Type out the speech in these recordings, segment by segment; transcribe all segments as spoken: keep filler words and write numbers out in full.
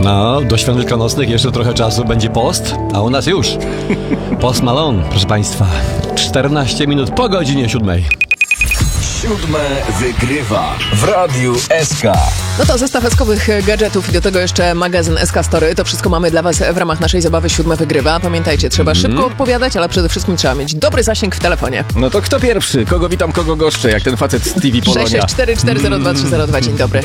No, do świąt wielkanocnych jeszcze trochę czasu, będzie post, a u nas już. Post Malone, proszę Państwa. czternaście minut po godzinie siódmej. Siódme wygrywa w Radiu S K. No to zestaw eskowych gadżetów i do tego jeszcze magazyn S K Story. To wszystko mamy dla Was w ramach naszej zabawy Siódme wygrywa. Pamiętajcie, trzeba mm. szybko odpowiadać, ale przede wszystkim trzeba mieć dobry zasięg w telefonie. No to kto pierwszy? Kogo witam, kogo goszczę? Jak ten facet z T V Polonia. sześć sześć cztery cztery zero dwa trzy zero dwa. Dzień dobry.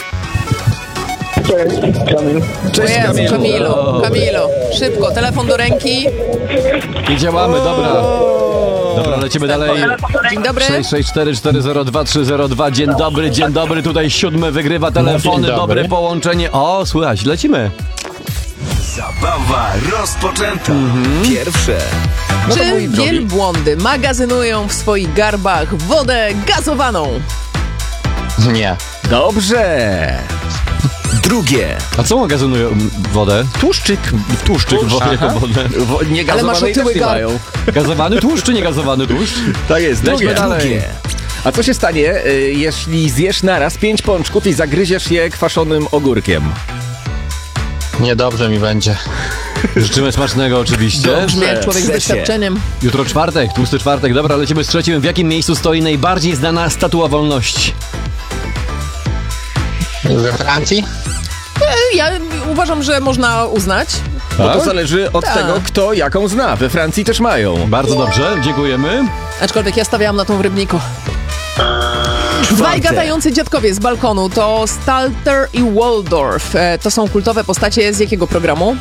Cześć, Kamil. Cześć, Jezu, Kamilu. Kamilu, Kamilu, szybko, telefon do ręki. I działamy, dobra. Dobra, lecimy dalej. Dzień dobry. sześć sześć cztery cztery zero dwa trzy zero dwa. Dzień dobry, dzień dobry. Tutaj Siódme wygrywa telefony. Dobre połączenie. O, słychać, lecimy. Zabawa rozpoczęta. Mhm. Pierwsze. No to Czy mój drogi. wielbłądy magazynują w swoich garbach wodę gazowaną? Nie. Dobrze. Drugie. A co magazynują wodę? Tłuszczyk. Tłuszczyk, wodę jako wodę. Wo- nie Ale masz gazowanej też otyły nie garb. mają. Gazowany tłuszcz czy niegazowany tłuszcz? Tak jest, Lećmy drugie. dalej. drugie. A co się stanie, y, jeśli zjesz naraz pięć pączków i zagryziesz je kwaszonym ogórkiem? Niedobrze mi będzie. Życzymy smacznego oczywiście. Brzmi jak człowiek z Trzecie. doświadczeniem. Jutro czwartek, tłusty czwartek. Dobra, lecimy z trzecim. W jakim miejscu stoi najbardziej znana Statua Wolności? We Francji? E, Ja uważam, że można uznać. Bo to Tak? zależy od Tak. tego, kto jaką zna. We Francji też mają. Bardzo dobrze, dziękujemy. Aczkolwiek ja stawiałam na tą w Rybniku. Dwaj gadający dziadkowie z balkonu to Stalter i Waldorf. E, to są kultowe postacie z jakiego programu?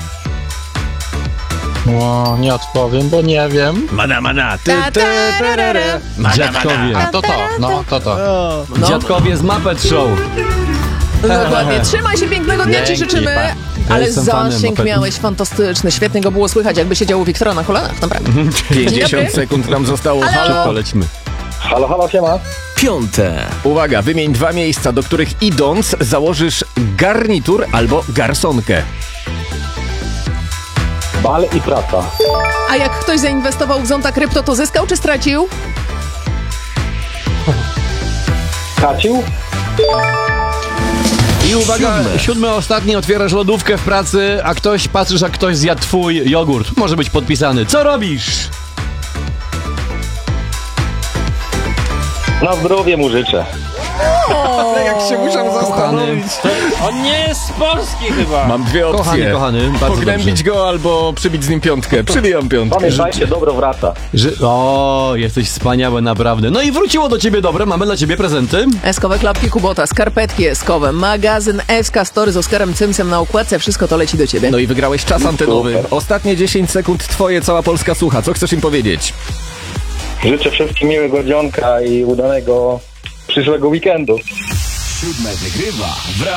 No, nie odpowiem, bo nie wiem. Mana, mana, ty, Ta, ty, ta, ra, ra, ra. Dziadkowie. A to to, no to to. No. Dziadkowie z Muppet Show. Dokładnie. Trzymaj się, pięknego dnia Ci Dzięki, życzymy. pa. Ale jestem fanem zasięg Muppetów. miałeś fantastyczny. Świetnie go było słychać, jakby siedział u Wiktora na kolanach, naprawdę. pięćdziesiąt dobry. sekund nam zostało. Halo? Szybko lecimy. Halo, halo, siema. Piąte. Uwaga, wymień dwa miejsca, do których idąc założysz garnitur albo garsonkę. Bal i praca. A jak ktoś zainwestował w Zonta Krypto, to zyskał czy stracił? Kacił? I uwaga, Siódme. siódme, ostatni, otwierasz lodówkę w pracy, a ktoś, patrzysz, jak ktoś zjadł twój jogurt. Może być podpisany. Co robisz? Na zdrowie mu życzę. Ale jak się muszę zastanowić. On nie jest z Polski chyba. Mam dwie opcje. Kochany, kochany, bardzo Pognębić dobrze. go albo przybić z nim piątkę. Przybijam piątkę. Pamiętajcie, dobro wraca. Że... O, jesteś wspaniały, naprawdę. No i wróciło do ciebie dobre, mamy dla ciebie prezenty. Eskowe klapki Kubota, skarpetki eskowe, magazyn S K Story z Oskarem Cymsem na okładce, wszystko to leci do ciebie. No i wygrałeś czas antenowy. Super. Ostatnie dziesięć sekund twoje, cała Polska słucha. Co chcesz im powiedzieć? Życzę wszystkim miłego dzionka i udanego przyszłego weekendu. Siódme wygrywa w Radiu